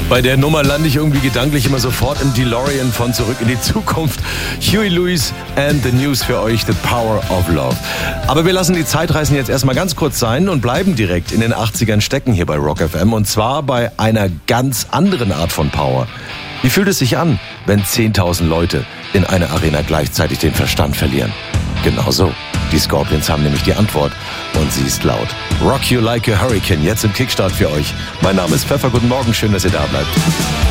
Bei der Nummer lande ich irgendwie gedanklich immer sofort im DeLorean von Zurück in die Zukunft. Huey Lewis and the News für euch, The Power of Love. Aber wir lassen die Zeitreisen jetzt erstmal ganz kurz sein und bleiben direkt in den 80ern stecken hier bei Rock FM. Und zwar bei einer ganz anderen Art von Power. Wie fühlt es sich an, wenn 10.000 Leute in einer Arena gleichzeitig den Verstand verlieren? Genau so. Die Scorpions haben nämlich die Antwort und sie ist laut. Rock You Like a Hurricane, jetzt im Kickstart für euch. Mein Name ist Pfeffer, guten Morgen, schön, dass ihr da bleibt.